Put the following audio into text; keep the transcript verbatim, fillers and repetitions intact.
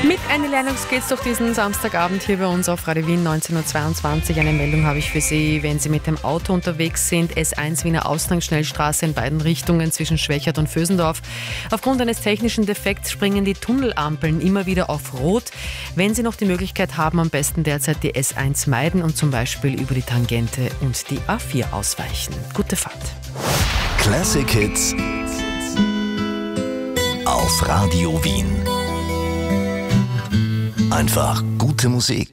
Mit Annie Lennox geht's durch diesen Samstagabend hier bei uns auf Radio Wien neunzehn Uhr zweiundzwanzig. Eine Meldung habe ich für Sie, wenn Sie mit dem Auto unterwegs sind. S eins Wiener Ausgangsschnellstraße in beiden Richtungen zwischen Schwächert und Vösendorf. Aufgrund eines technischen Defekts springen die Tunnelampeln immer wieder auf Rot. Wenn Sie noch die Möglichkeit haben, am besten derzeit die S eins meiden und zum Beispiel über die Tangente und die A vier ausweichen. Gute Fahrt. Classic Hits auf Radio Wien. Einfach gute Musik.